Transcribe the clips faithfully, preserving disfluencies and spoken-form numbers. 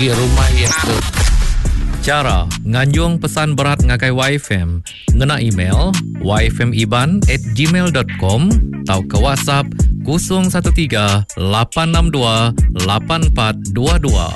rumah yang tu. Cara nganjung pesan berat ngagai Y F M ngena email y f m iban at gmail dot com atau ke WhatsApp kosong satu tiga lapan enam dua lapan empat dua dua.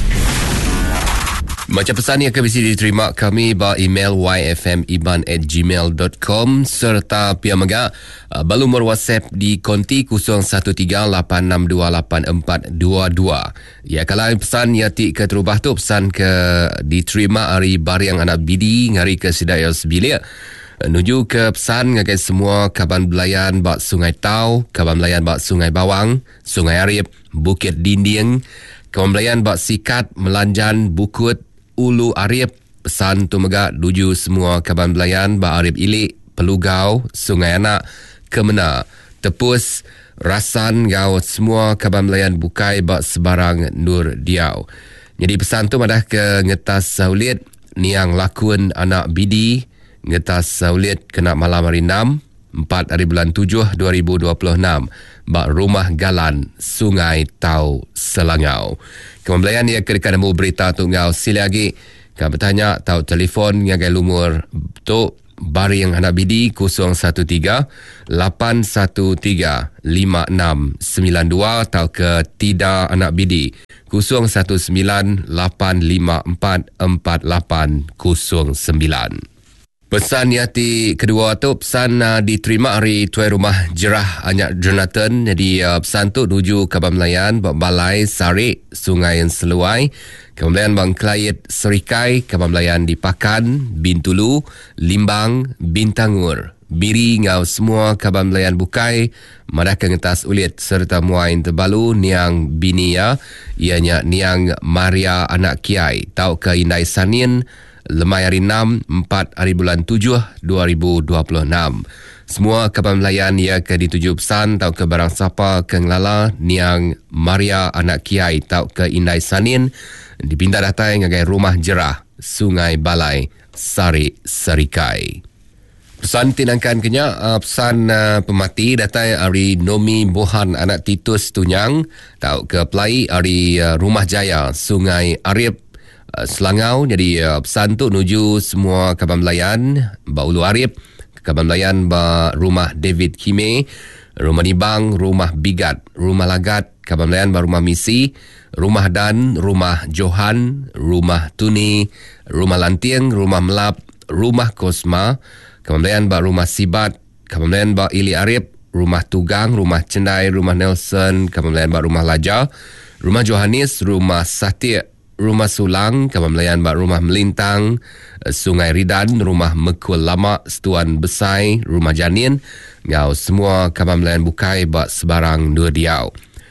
Macam pesan yang akan bisa diterima kami ba email y f m iban at gmail dot com serta pia mega uh, balumur WhatsApp di konti kosong satu tiga lapan enam dua lapan empat dua dua. Ya, kalau pesan ya ti ke terubah tu pesan ke diterima hari bariang anak bidi ngari ke Sidaya Sebilia. Nuju ke pesan ngagai semua kaban belayan bak Sungai Tau, kaban belayan bak Sungai Bawang, Sungai Arif, Bukit Dinding, kaban belayan bak Sikat, Melanjan, Bukut, Ulu Arif. Pesan tu mega nuju semua kaban belayan bak Arif Ilik, Pelugau, Sungai Anak, Kemena, Tepus, Rasan, Gau, semua kaban belayan bukai bak sebarang Nur Diau. Jadi pesan tu madah ke ngetas saulit niang lakun anak bidi ngetas saulit kena malam hari enam empat hari bulan tujuh dua ribu dua puluh enam bak Rumah Galan Sungai Tau Selangau. Kembalian dia ke dekat nombor berita tu ngau sila lagi kan bertanya tahu telefon ngagai lumur tu bari yang anak bidi kosong satu tiga lapan satu tiga lima enam sembilan dua atau ke tidak anak bidi kosong satu sembilan lapan lima empat empat lapan kosong sembilan. Pesan yati kedua tu pesan uh, diterima hari Tuan Rumah Jerah Anyak Jonathan. Jadi uh, pesan tu nuju Kaban Melayan Balai Sarik Sungai Seluai, Kaban Melayan Bang Kelayit Serikai, Kaban Melayan di Pakan, Bintulu, Limbang, Bintangur, Biri ngau semua Kaban Melayan Bukai, Madaka ngetas ulit serta muain terbalu niang binia ianya niang Maria Anak Kiai tau ke Indai Sanin lemai hari enam empat hari bulan tujuh dua ribu dua puluh enam. Semua kaban melayan ia ke dituju pesan tau ke barang siapa ke ngelala niang Maria Anak Kiai tau ke Indai Sanin dipindah datai ngagai Rumah Jerah Sungai Balai Sari Serikai. Pesan tinangkan kenya uh, pesan uh, pemati datai hari Nomi Bohan Anak Titus Tunyang tau ke Pelai hari uh, Rumah Jaya Sungai Arif Selangau. Jadi uh, pesan tu nuju semua kaban melayan ba Ulu Arif, kaban melayan ba Rumah David Kime, Rumah Nibang, Rumah Bigat, Rumah Lagat, kaban melayan ba Rumah Misi, Rumah Dan, Rumah Johan, Rumah Tuni, Rumah Lantieng, Rumah Melap, Rumah Kosma, kaban melayan ba Rumah Sibat, kaban melayan ba Ili Arif, Rumah Tugang, Rumah Cendai, Rumah Nelson, kaban melayan ba Rumah Laja, Rumah Johannes, Rumah Satir, Rumah Sulang, kaban melayan bak Rumah Melintang, Sungai Ridan, Rumah Mekul Lama, Setuan Besai, Rumah Janin, ngau semua kaban melayan bukai bak sebarang Nur Diau.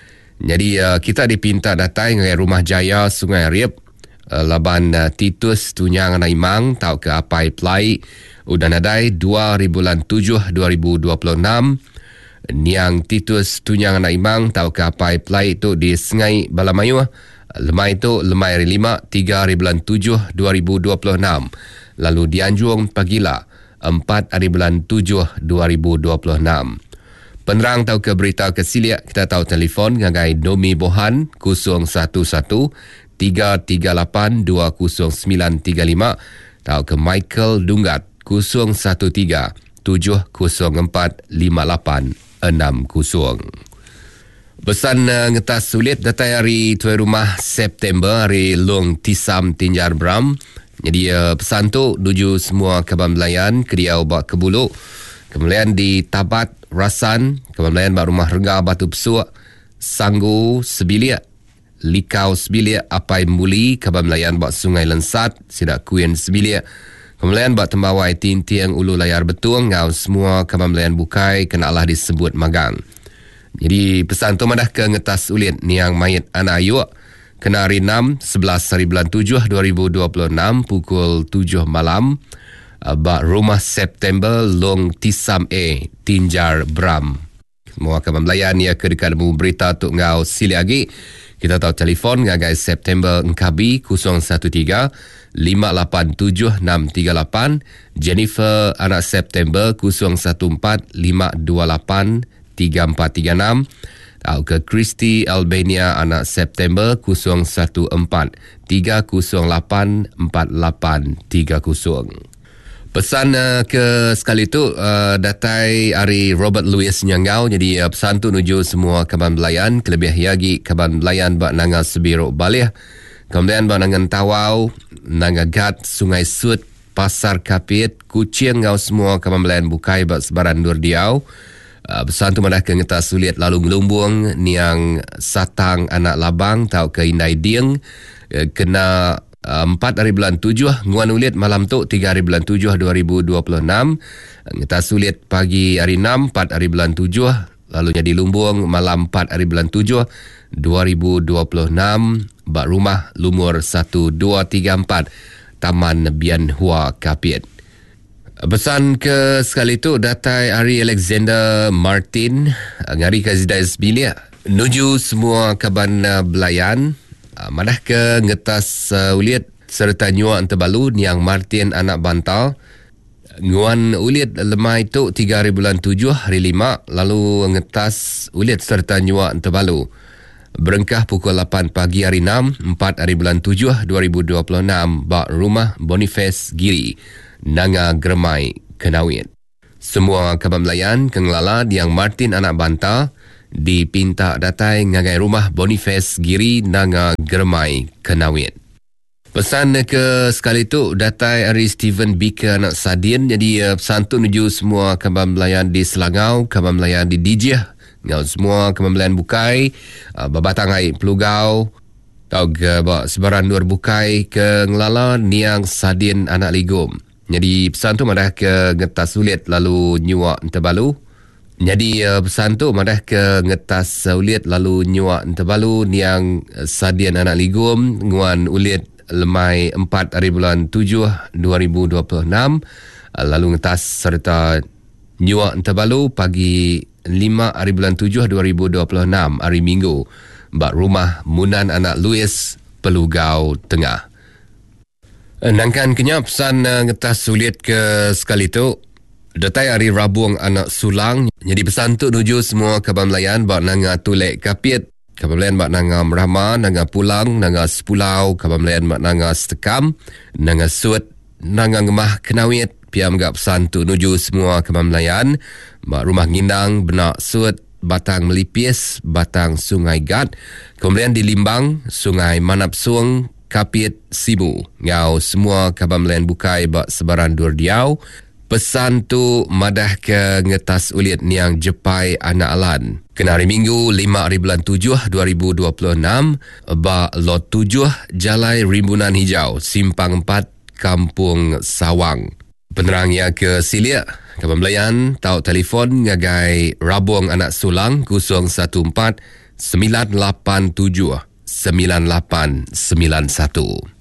Jadi uh, kita dipinta datai ngai Rumah Jaya Sungai Arif, uh, laban uh, Titus Tunyang Naimang tau ke Apai Pelai udah nadai dua bulan tujuh dua ribu dua puluh enam. Niang Titus Tunyang Naimang tau ke Apai Pelai itu di Sengai Balamayu. Lemai itu lemai hari lima, tiga hari bulan tujuh, dua ribu dua puluh enam. Lalu Dianjung Pagila, empat hari bulan tujuh, dua ribu dua puluh enam. Penerang tahu ke berita ke Siliak, kita tahu telefon ngagai Nomi Bohan, kosong satu satu tiga tiga lapan dua kosong sembilan tiga lima. Tahu ke Michael Dunggat, kosong satu tiga tujuh kosong empat lima lapan enam kosong. Pesan uh, ngetas sulit datai hari Tuan Rumah September hari Long Tisam Tinjar Bram. Jadi uh, pesan tu nuju semua kaban melayan Kediau bak Kebulu, kemudian di Tabat Rasan, kaban melayan bak Rumah Rega Batu Pesuk, Sanggu Sebilik, Likau Sebilik, Apai Muli, kaban melayan bak Sungai Lensat, Sidak Kuyen Sebilik, kemudian bak Tembawai Tintiang Ulu Layar Betung, ngau semua kaban melayan bukai kenalah disebut magang. Jadi pesan tu madah ke ngetas ulit niang mayit anak ayuk kena hari enam sebelas hari bulan tujuh dua ribu dua puluh enam pukul tujuh malam bak Rumah September Long Tisam A Tinjar Bram. Semua kaban melayan ia ke dekat berita tu ngau sili lagi. Kita tahu telefon ngagai September Ngkabi kosong satu tiga lima lapan tujuh enam tiga lapan, Jennifer anak September kosong satu empat lima dua lapan tiga empat tiga enam. Tau ke Kristi Albania anak September kosong satu empat tiga kosong lapan empat lapan tiga kosong. Pesan uh, ke sekali tu uh, datai Ari Robert Louis Nyangau. Jadi uh, pesan tu nuju semua kaban belayan, kelebih yagi kaban belayan bak nanga Sebirok Balih, kemudian bak nangan Tawau, nanga Gat, Sungai Sut, Pasar Kapit, Kucing ngau semua kaban belayan bukai bak sebaran Durdiau. Uh, pesan tu madah ke ngeta sulit lalu ngelumbung niang Satang anak Labang tau ke Indai Ding uh, kena empat hari bulan tujuh, nguan ulit malam tu tiga hari bulan tujuh dua ribu dua puluh enam. Ngeta sulit pagi hari enam, empat hari bulan tujuh, lalu jadi lumbung malam empat hari bulan tujuh dua ribu dua puluh enam. Bak rumah lumur satu dua tiga empat Taman Bian Hua Kapit. Pesan ke sekali tu datai Ari Alexander Martin ngari ke Zidais Bilia nuju semua kaban uh, belayan. Uh, madah ke ngetas uh, ulit serta nyuak terbalu niang Martin anak Bantal. Nguan ulit lemai tu tiga hari bulan tujuh hari lima, lalu ngetas ulit serta nyuak terbalu. Berengkah pukul lapan pagi hari enam, empat hari bulan tujuh dua ribu dua puluh enam bak rumah Boniface Giri, Nanga Germai, Kenawit. Semua kaban belayan kengelala niang Martin anak Bantal dipinta datai ngagai rumah Boniface Giri, Nanga Germai, Kenawit. Pesan ke sekali tu datai Ari Steven Bika anak Sadin. Jadi uh, pesan tu nuju semua kaban belayan di Selangau, kaban belayan di Dijih, ngau semua kaban belayan bukai, uh, babatang ai Pelugau, tau ke bak sebaran luar bukai ke ngelala niang Sadin anak Ligum. Jadi pesan tu madah ke ngetas sulit lalu nyuak terbalu. Jadi uh, pesan tu madah ke ngetas uh, ulit lalu nyuak terbalu niang uh, Sadian anak Ligum, nguan ulit lemai empat hari bulan tujuh dua ribu dua puluh enam, uh, lalu ngetas serta nyuak terbalu pagi lima hari bulan tujuh dua ribu dua puluh enam hari Minggu bak rumah Munan anak Louis, Pelugau Tengah. Uh, nangkan kenyap pesan uh, ngetas sulit ke sekali tu datai Ari Rabung anak Sulang. Jadi pesan tu nuju semua kaban belayan bak nanga Tulek Kapit, kaban belayan bak nanga Merama, nanga Pulang, nanga Sepulau, kaban belayan bak nanga Setekam, nanga Sut, nanga Ngemah Kenawit. Piam gak pesan tu nuju semua kaban belayan bak rumah Ngindang, Benak Sut, Batang Melipis, Batang Sungai Gat, kemudian di Limbang, Sungai Manapsung, Kapit, Simu. Ngau semua kaban belayan bukai bak sebaran Durdiau. Pesan tu madah ke ngetas ulit niang Jepai anak Alan. Kena hari Minggu lima hari bulan tujuh dua ribu dua puluh enam ba lot tujuh Jalai Rimbunan Hijau, Simpang empat, Kampung Sawang. Penerang ya ke Silia, kaban belayan tau telefon ngagai Rabung anak Sulang kosong satu empat sembilan lapan tujuh sembilan lapan sembilan satu.